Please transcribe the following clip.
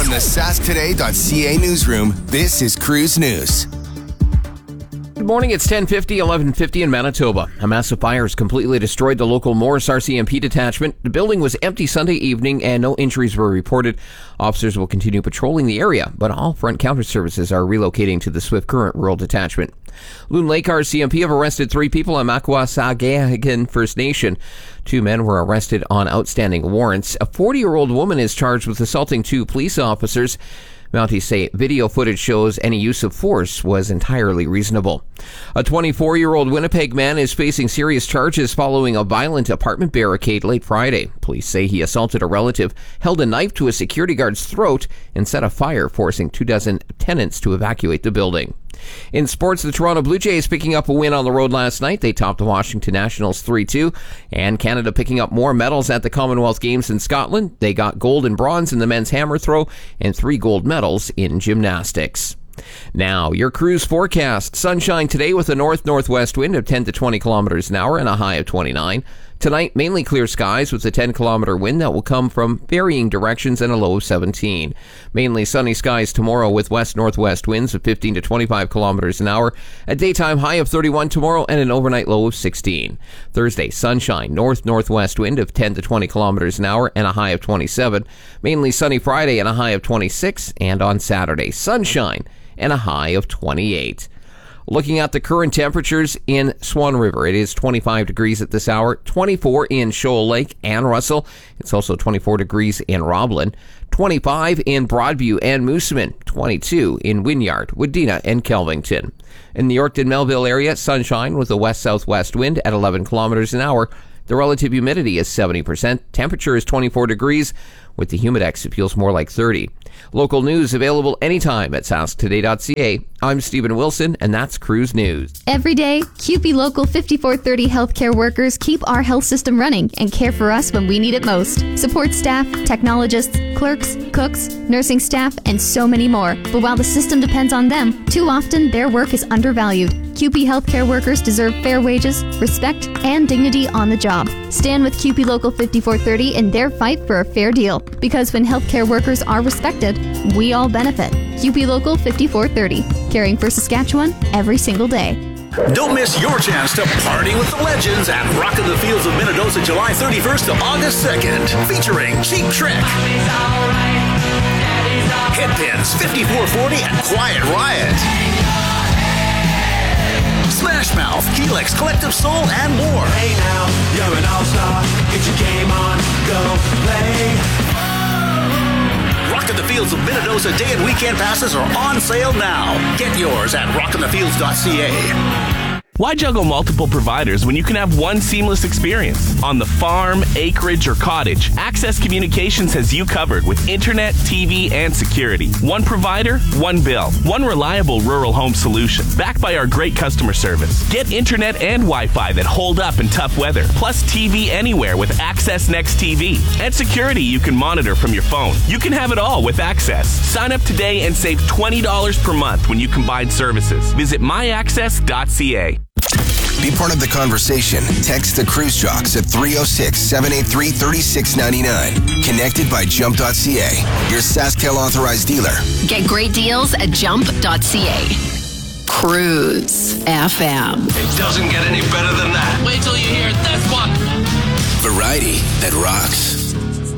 the sasktoday.ca newsroom, this is Cruise News. Good morning, it's 10:50, 11:50 in Manitoba. A massive fire has completely destroyed the local Morris RCMP detachment. The building was empty Sunday evening and no injuries were reported. Officers will continue patrolling the area, but all front counter services are relocating to the Swift Current Rural Detachment. Loon Lake RCMP have arrested 3 people in Makwasagahigan First Nation. 2 men were arrested on outstanding warrants. A 40-year-old woman is charged with assaulting 2 police officers. Mounties say video footage shows any use of force was entirely reasonable. A 24-year-old Winnipeg man is facing serious charges following a violent apartment barricade late Friday. Police say he assaulted a relative, held a knife to a security guard's throat, and set a fire, forcing 24 tenants to evacuate the building. In sports, the Toronto Blue Jays picking up a win on the road last night. They topped the Washington Nationals 3-2. And Canada picking up more medals at the Commonwealth Games in Scotland. They got gold and bronze in the men's hammer throw and 3 gold medals in gymnastics. Now, your cruise forecast. Sunshine today with a north-northwest wind of 10 to 20 kilometers an hour and a high of 29. Tonight, mainly clear skies with a 10-kilometer wind that will come from varying directions and a low of 17. Mainly sunny skies tomorrow with west-northwest winds of 15 to 25 kilometers an hour. A daytime high of 31 tomorrow and an overnight low of 16. Thursday, sunshine, north-northwest wind of 10 to 20 kilometers an hour and a high of 27. Mainly sunny Friday and a high of 26. And on Saturday, sunshine and a high of 28. Looking at the current temperatures in Swan River, it is 25 degrees at this hour, 24 in Shoal Lake and Russell. It's also 24 degrees in Roblin, 25 in Broadview and Moosomin, 22 in Wynyard, Wadena, and Kelvington. In the Yorkton-Melville area, sunshine with a west-southwest wind at 11 kilometers an hour. The relative humidity is 70%. Temperature is 24 degrees. With the humidex, it feels more like 30. Local news available anytime at sasktoday.ca. I'm Stephen Wilson, and that's Cruise News. Every day, CUPE Local 5430 healthcare workers keep our health system running and care for us when we need it most. Support staff, technologists, clerks, cooks, nursing staff, and so many more. But while the system depends on them, too often their work is undervalued. CUPE healthcare workers deserve fair wages, respect, and dignity on the job. Stand with CUPE Local 5430 in their fight for a fair deal. Because when healthcare workers are respected, we all benefit. CUPE Local 5430, caring for Saskatchewan every single day. Don't miss your chance to party with the legends at Rock in the Fields of Minnedosa, July 31st to August 2nd, featuring Cheap Trick, Headpins, 5440, and Quiet Riot. Smash Mouth, Helix, Collective Soul, and more. Hey now, you're an all-star. Get your game on, go play. Rock in the Fields of Minnedosa day and weekend passes are on sale now. Get yours at rockinthefields.ca. Why juggle multiple providers when you can have one seamless experience? On the farm, acreage, or cottage, Access Communications has you covered with internet, TV, and security. One provider, one bill. One reliable rural home solution, backed by our great customer service. Get internet and Wi-Fi that hold up in tough weather, plus TV anywhere with Access Next TV. And security you can monitor from your phone. You can have it all with Access. Sign up today and save $20 per month when you combine services. Visit myaccess.ca. Be part of the conversation. Text the Cruise Jocks at 306-783-3699. Connected by Jump.ca, your SaskTel authorized dealer. Get great deals at Jump.ca. Cruise FM. It doesn't get any better than that. Wait till you hear this one. Variety that rocks.